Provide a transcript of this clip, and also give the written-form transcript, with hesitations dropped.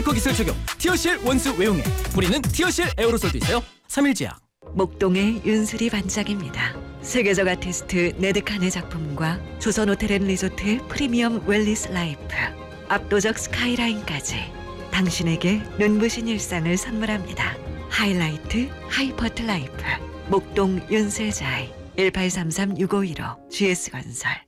스피커 기술 적용 티어실 원수 외용에 뿌리는 티어실 에어로솔도 있어요. 3일제약. 목동의 윤수리 반짝입니다. 세계적 아티스트 네드칸의 작품과 조선호텔앤리조트의 프리미엄 웰리스 라이프, 압도적 스카이라인까지 당신에게 눈부신 일상을 선물합니다. 하이라이트 하이퍼트 라이프 목동 윤슬자이 1833-6515 GS건설.